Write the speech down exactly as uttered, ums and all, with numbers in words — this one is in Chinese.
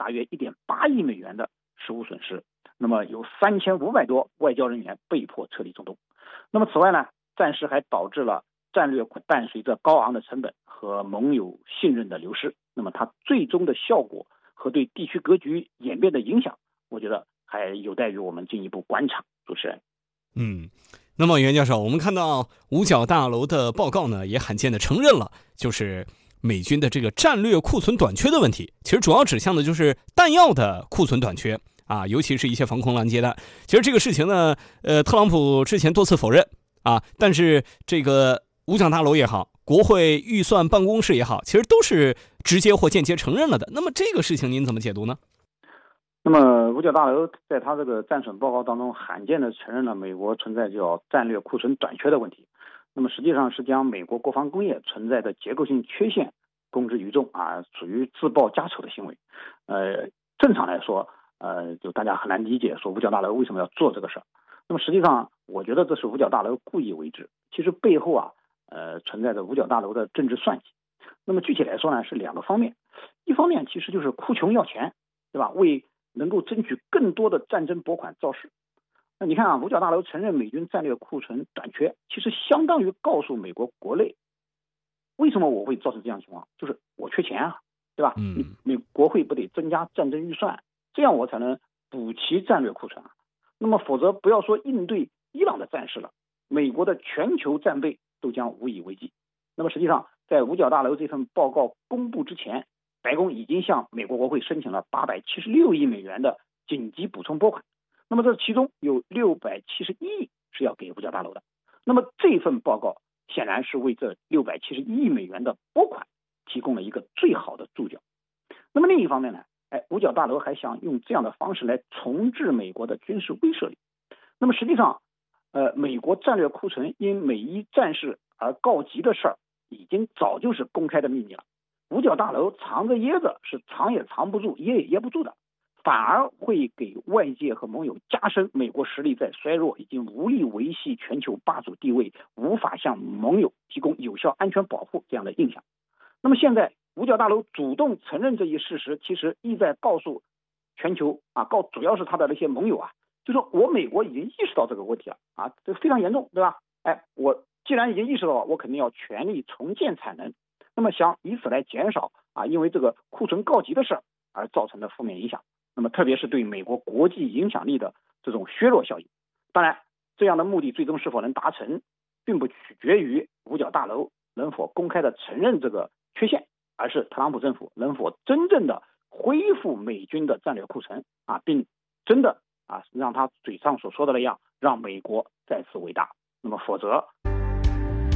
大约 一点八亿美元的实物损失，那么有三千五百多外交人员被迫撤离中东。那么此外呢，战事还导致了战略伴随着高昂的成本和盟友信任的流失，那么它最终的效果和对地区格局演变的影响，我觉得还有待于我们进一步观察。主持人， 嗯，那么袁教授，我们看到五角大楼的报告呢，也罕见的承认了，就是美军的这个战略库存短缺的问题。其实主要指向的就是弹药的库存短缺啊，尤其是一些防空拦截弹。其实这个事情呢，呃，特朗普之前多次否认啊，但是这个五角大楼也好，国会预算办公室也好，其实都是直接或间接承认了的。那么这个事情您怎么解读呢？ 那么五角大楼在他这个战损报告当中罕见的承认了美国存在叫战略库存短缺的问题，那么实际上是将美国国防工业存在的结构性缺陷公之于众啊，属于自曝家丑的行为。呃，正常来说，呃，就大家很难理解说五角大楼为什么要做这个事儿。那么实际上，我觉得这是五角大楼故意为之，其实背后啊，呃，存在着五角大楼的政治算计。那么具体来说呢，是两个方面，一方面其实就是哭穷要钱，对吧？为能够争取更多的战争拨款造势。那你看啊，五角大楼承认美军战略库存短缺，其实相当于告诉美国国内，为什么我会造成这样的情况，就是我缺钱啊，对吧？ 嗯， 你美国会不得增加战争预算，这样我才能补齐战略库存啊。那么否则不要说应对伊朗的战事了，美国的全球战备都将无以为继。那么实际上，在五角大楼这份报告公布之前，白宫已经向美国国会申请了八百七十六亿美元的紧急补充拨款，那么这其中有六百七十一亿是要给五角大楼的。那么这份报告显然是为这六百七十一亿美元的拨款提供了一个最好的注脚。那么另一方面呢，哎，五角大楼还想用这样的方式来重置美国的军事威慑力。那么实际上，呃，美国战略库存因美伊战事而告急的事儿，已经早就是公开的秘密了。五角大楼藏着掖着是藏也藏不住，掖也掖不住的，反而会给外界和盟友加深美国实力在衰弱，已经无力维系全球霸主地位，无法向盟友提供有效安全保护这样的印象。那么现在五角大楼主动承认这一事实，其实意在告诉全球啊，告主要是他的那些盟友啊，就说我美国已经意识到这个问题了啊，这非常严重，对吧？哎，我既然已经意识到了，我肯定要全力重建产能。那么想以此来减少啊，因为这个库存告急的事而造成的负面影响。那么特别是对美国国际影响力的这种削弱效应。当然，这样的目的最终是否能达成，并不取决于五角大楼能否公开的承认这个缺陷，而是特朗普政府能否真正的恢复美军的战略库存啊，并真的啊让他嘴上所说的那样，让美国再次伟大。那么否则